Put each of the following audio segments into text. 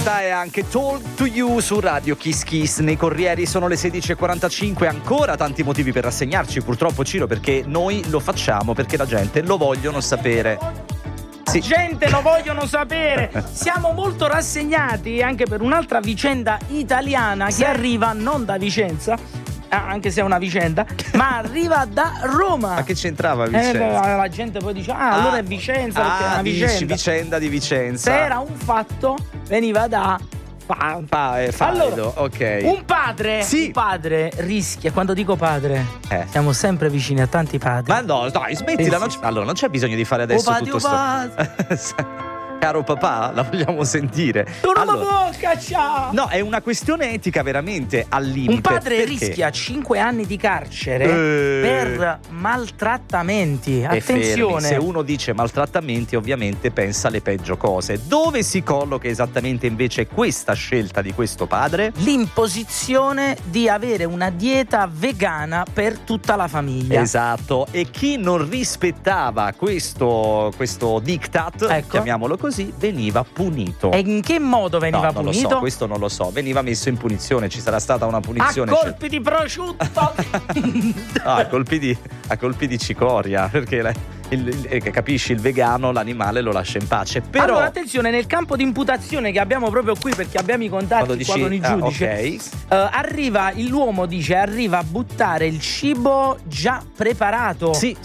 Questa è anche Talk to You su Radio Kiss Kiss. Nei Corrieri sono le 16:45. Ancora tanti motivi per rassegnarci, purtroppo, Ciro, perché noi lo facciamo perché la gente lo vogliono sapere. Sì. Gente, lo vogliono sapere. Siamo molto rassegnati anche per un'altra vicenda italiana che arriva non da Vicenza, anche se è una vicenda, ma arriva da Roma. Ma che c'entrava Vicenza? La gente poi dice allora è Vicenza perché è una vicenda di Vicenza. Se era un fatto, veniva da allora, ok. Un padre rischia. Quando dico padre, siamo sempre vicini a tanti padri. Ma no, dai, smettila. Allora, non c'è bisogno di fare adesso tutto sto. Caro papà, la vogliamo sentire. Tu non mi puoi cacciare. No, è una questione etica veramente al limite. Un padre rischia 5 anni di carcere per maltrattamenti. Attenzione. Se uno dice maltrattamenti, ovviamente pensa alle peggio cose. Dove si colloca esattamente invece questa scelta di questo padre? L'imposizione di avere una dieta vegana per tutta la famiglia. Esatto. E chi non rispettava questo diktat, chiamiamolo così, veniva punito. E in che modo veniva punito? Non lo so, questo non lo so. Veniva messo in punizione, ci sarà stata una punizione. A colpi di prosciutto. A colpi di cicoria, perché capisci, il vegano l'animale lo lascia in pace. Però allora attenzione, nel campo di imputazione che abbiamo proprio qui, perché abbiamo i contatti qua con il giudice, arriva a buttare il cibo già preparato. Sì.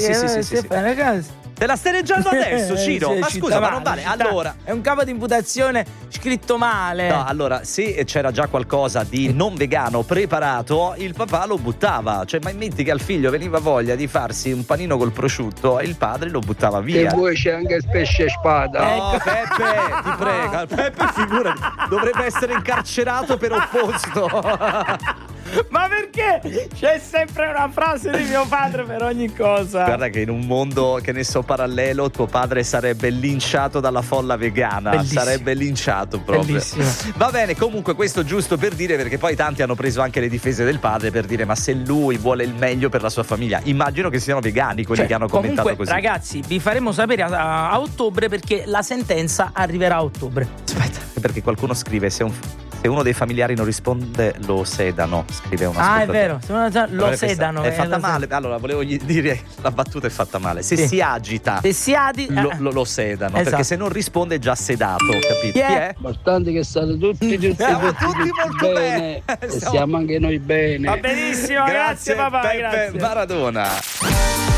Te la stai leggendo adesso, Ciro? Ma scusa, ma non vale. Allora, è un capo di imputazione scritto male. No, allora, se c'era già qualcosa di non vegano preparato, il papà lo buttava. Cioè, ma metti che al figlio veniva voglia di farsi un panino col prosciutto e il padre lo buttava via. E poi c'è anche pesce e spada. No, Peppe, ti prego. Peppe, figurati, dovrebbe essere incarcerato per opposto. Ma perché? C'è sempre una frase di mio padre per ogni cosa. Guarda che in un mondo, che ne so, parallelo, tuo padre sarebbe linciato dalla folla vegana. Bellissimo. Sarebbe linciato proprio. Bellissimo. Va bene, comunque questo giusto per dire, perché poi tanti hanno preso anche le difese del padre per dire ma se lui vuole il meglio per la sua famiglia. Immagino che siano vegani quelli che hanno commentato comunque, così. Ragazzi, vi faremo sapere a ottobre, perché la sentenza arriverà a ottobre. Aspetta, perché qualcuno scrive se uno dei familiari non risponde lo sedano, scrive un ascoltatore. È vero, lo sedano. È fatta male. Allora, volevo dire, la battuta è fatta male. Se si agita, lo sedano, esatto. Perché se non risponde è già sedato, capito? Chi è? Importante che state tutti molto bene. E siamo anche noi bene. Va benissimo, grazie papà, Peppe grazie. Maradona.